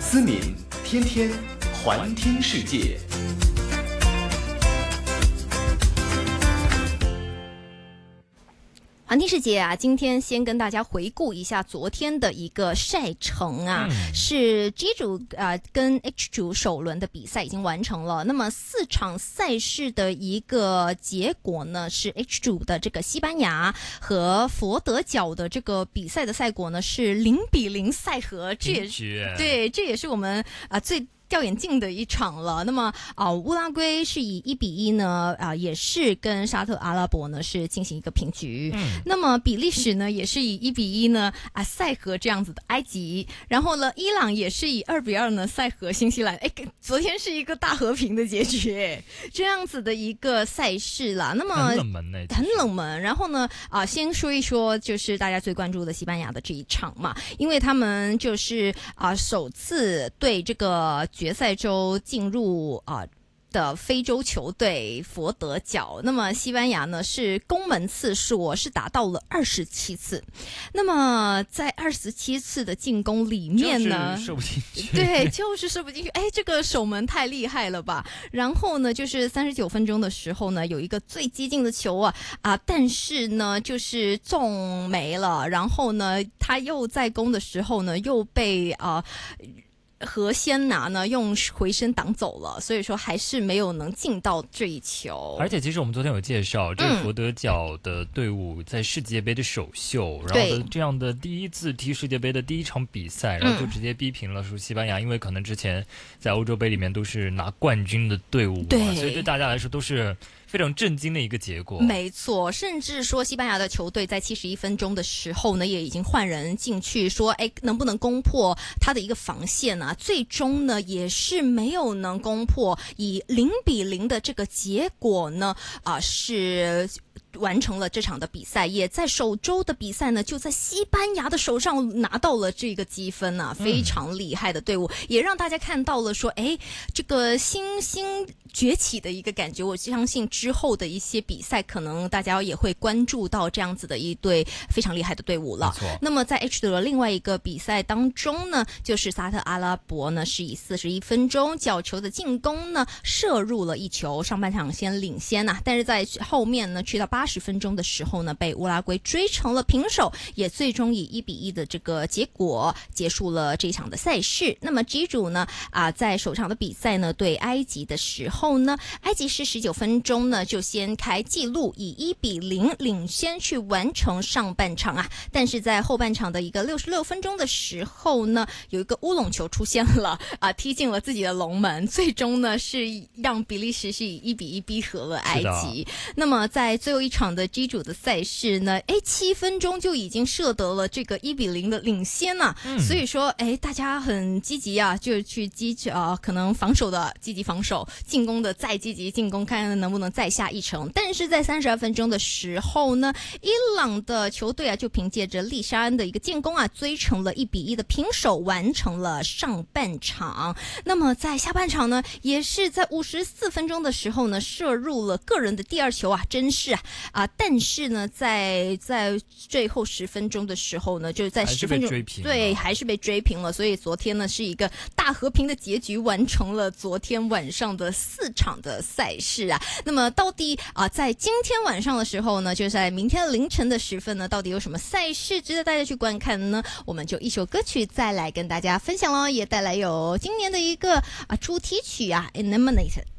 思敏天天环听世界。 环听世界啊，今天先跟大家回顾一下昨天的一个赛程啊，是 G 组跟 H 组首轮的比赛已经完成了。那么4场赛事的一个结果呢，是 H 组的这个西班牙和佛得角的这个比赛的赛果呢是0-0赛和，这也是我们最掉眼镜的一场了。那么乌拉圭是以1-1呢也是跟沙特阿拉伯呢是进行一个平局。那么比利时呢也是以1-1呢赛和这样子的埃及，然后呢伊朗也是以2-2呢赛和新西兰。昨天是一个大和平的结局，这样子的一个赛事啦。那么很冷门呢， 很冷门。然后呢先说一说就是大家最关注的西班牙的这一场嘛，因为他们就是首次对这个决赛周进入的非洲球队佛得角。那么西班牙呢是攻门次数是达到了27次，那么在27次的进攻里面呢， 就是射不进去。 对，就是射不进去。这个守门太厉害了吧。然后呢就是39分钟的时候呢有一个最激进的球但是呢就是中没了，然后呢他又在攻的时候呢又被和先拿呢用回身挡走了，所以说还是没有能进到这一球。 而且其实我们昨天有介绍，这个佛得角的队伍在世界杯的首秀，然后这样的第一次踢世界杯的第一场比赛，然后就直接逼平了说西班牙，因为可能之前在欧洲杯里面都是拿冠军的队伍，所以对大家来说都是非常震惊的一个结果。 没错，甚至说西班牙的球队在71分钟的时候呢也已经换人进去说能不能攻破他的一个防线啊，最终呢也是没有能攻破，以0-0的这个结果呢是完成了这场的比赛，也在首周的比赛呢就在西班牙的手上拿到了这个积分非常厉害的队伍，也让大家看到了说这个新兴崛起的一个感觉。我相信之后的一些比赛可能大家也会关注到这样子的一队非常厉害的队伍了。那么在 H 组的另外一个比赛当中呢，就是沙特阿拉伯呢是以41分钟角球的进攻呢射入了一球，上半场先领先但是在后面呢去到80分钟的时候呢被乌拉圭追成了平手，也最终以1-1的这个结果结束了这场的赛事。那么 G 组呢在首场的比赛呢对埃及的时候呢，埃及是19分钟呢就先开纪录，以1-0领先去完成上半场但是在后半场的一个66分钟的时候呢有一个乌龙球出现了踢进了自己的龙门，最终呢是让比利时是以1-1逼和了埃及。那么在最后一场的 G 组的赛事呢7分钟就已经射得了这个1-0的领先所以说大家很积极就去可能防守的积极防守，进攻的再积极进攻，看看能不能再下一城。但是在32分钟的时候呢，伊朗的球队就凭借着利沙恩的一个进攻追成了1-1的平手，完成了上半场。那么在下半场呢也是在54分钟的时候呢射入了个人的第2球真是但是呢在最后10分钟的时候呢就是在10分钟还是被追平了，所以昨天呢是一个大和平的结局，完成了昨天晚上的4场的赛事那么到底在今天晚上的时候呢，就是在明天的凌晨的时分呢，到底有什么赛事值得大家去观看呢？我们就一首歌曲再来跟大家分享咯，也带来有今年的一个主题曲Eliminated。